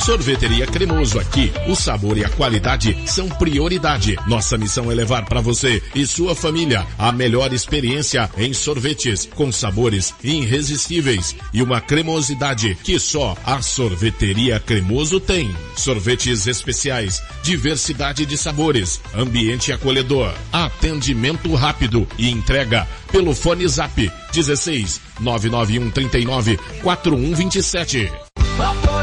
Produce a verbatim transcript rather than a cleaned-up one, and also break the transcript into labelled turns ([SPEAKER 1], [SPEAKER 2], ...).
[SPEAKER 1] Sorveteria Cremoso, aqui o sabor e a qualidade são prioridade. Nossa missão é levar para você e sua família a melhor experiência em sorvetes, com sabores irresistíveis e uma cremosidade que só a Sorveteria Cremoso tem. Sorvetes especiais, diversidade de sabores, ambiente acolhedor, atendimento rápido e entrega pelo fone Zap dezesseis, nove nove um, trinta e nove, quarenta e um, vinte e sete.